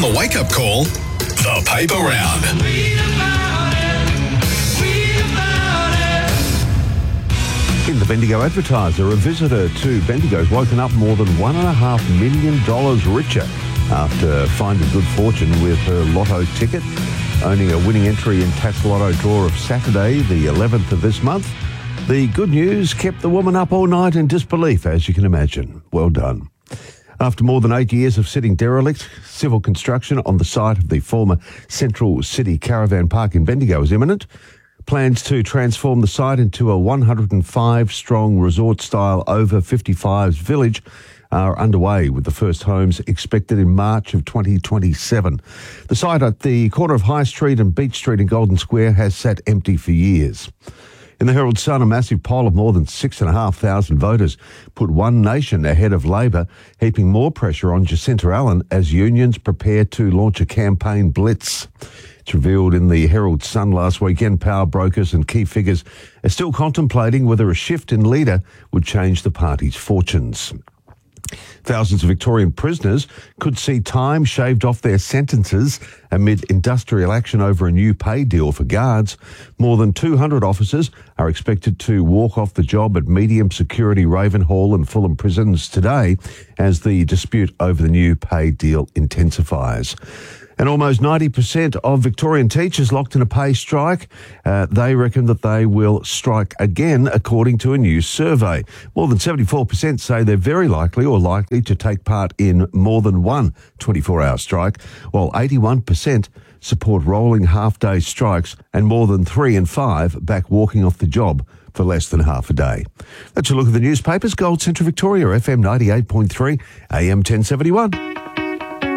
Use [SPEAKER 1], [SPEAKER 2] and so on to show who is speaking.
[SPEAKER 1] the wake-up call, the paper round.
[SPEAKER 2] In the Bendigo Advertiser, a visitor to Bendigo has woken up more than $1.5 million richer after finding good fortune with her lotto ticket, owning a winning entry in TASS-Lotto draw of Saturday, the 11th of this month. The good news kept the woman up all night in disbelief, as you can imagine. Well done. After more than 8 years of sitting derelict, civil construction on the site of the former Central City Caravan Park in Bendigo is imminent. Plans to transform the site into a 105-strong resort-style over-55s village are underway, with the first homes expected in March of 2027. The site at the corner of High Street and Beach Street in Golden Square has sat empty for years. In the Herald Sun, a massive poll of more than 6,500 voters put One Nation ahead of Labor, heaping more pressure on Jacinta Allen as unions prepare to launch a campaign blitz. It's revealed in the Herald Sun last weekend. Power brokers and key figures are still contemplating whether a shift in leader would change the party's fortunes. Thousands of Victorian prisoners could see time shaved off their sentences amid industrial action over a new pay deal for guards. More than 200 officers are expected to walk off the job at medium security Ravenhall and Fulham prisons today as the dispute over the new pay deal intensifies. And almost 90% of Victorian teachers locked in a pay strike. They reckon that they will strike again, according to a new survey. More than 74% say they're very likely or likely to take part in more than one 24-hour strike, while 81% support rolling half-day strikes, and more than 3 in 5 back walking off the job for less than half a day. That's a look at the newspapers. Gold Central Victoria, FM 98.3, AM 1071.